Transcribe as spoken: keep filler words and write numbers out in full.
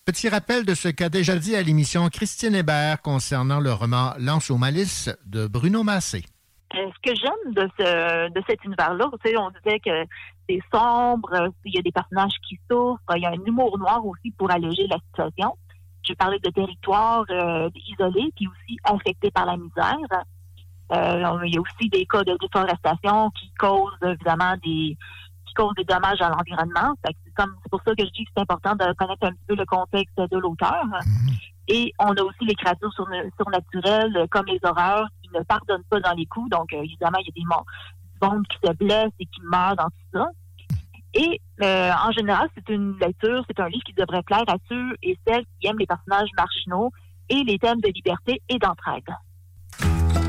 Petit rappel de ce qu'a déjà dit à l'émission Christine Hébert concernant le roman Lance aux malices de Bruno Massé. Euh, ce que j'aime de, ce, de cet univers-là, tu sais, on disait que c'est sombre, euh, il y a des personnages qui souffrent, il y a un humour noir aussi pour alléger la situation. Je parlais de territoires euh, isolés puis aussi affectés par la misère. Euh, il y a aussi des cas de déforestation qui causent évidemment des qui causent des dommages à l'environnement. Fait que c'est, comme, c'est pour ça que je dis que c'est important de connaître un petit peu le contexte de l'auteur. Et on a aussi les créatures surnaturelles comme les horreurs qui ne pardonnent pas dans les coups. Donc, euh, évidemment, il y a des morts, du monde qui se blessent et qui meurent dans tout ça. Et euh, en général, c'est une lecture, c'est un livre qui devrait plaire à ceux et celles qui aiment les personnages marginaux et les thèmes de liberté et d'entraide.